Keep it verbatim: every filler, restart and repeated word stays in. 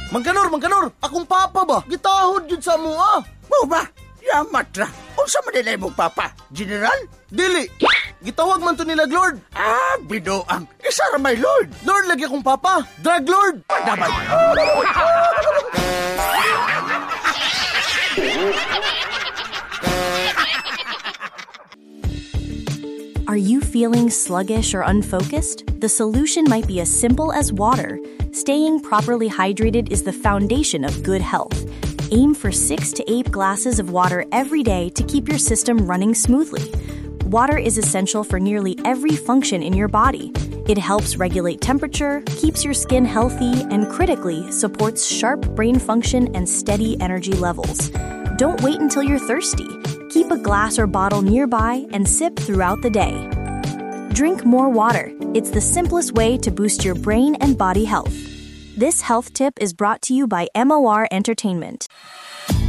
Mangkanor, mangkanor, akong papa ba? Gitahod yun sa mo ah. Mo ba? Yamat ra. Unsa man nila imong papa? General? Dili, gitawag man to nila Lord. Ah, binuang. Isa ra may Lord. Lord lagi akong papa, Drug Lord. Damay. Are you feeling sluggish or unfocused? The solution might be as simple as water. Staying properly hydrated is the foundation of good health. Aim for six to eight glasses of water every day to keep your system running smoothly. Water is essential for nearly every function in your body. It helps regulate temperature, keeps your skin healthy, and critically supports sharp brain function and steady energy levels. Don't wait until you're thirsty. Keep a glass or bottle nearby and sip throughout the day. Drink more water. It's the simplest way to boost your brain and body health. This health tip is brought to you by M O R Entertainment.